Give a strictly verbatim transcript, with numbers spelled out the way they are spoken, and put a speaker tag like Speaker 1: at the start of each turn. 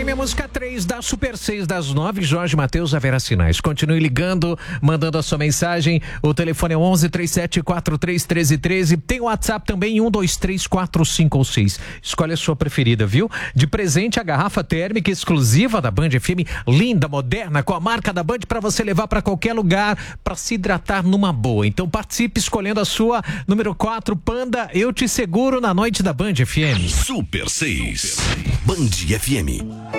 Speaker 1: F M, a música três da Super seis das nove. Jorge Mateus, Avera Sinais. Continue ligando, mandando a sua mensagem. O telefone é onze, três sete quatro três, um três um três. Tem o WhatsApp também, um dois três quatro cinco seis. Escolhe a sua preferida, viu? De presente, a garrafa térmica exclusiva da Band F M, linda, moderna, com a marca da Band, para você levar para qualquer lugar, para se hidratar numa boa. Então participe escolhendo a sua. Número quatro, Panda, eu te seguro na noite da Band F M.
Speaker 2: Super seis, Band F M.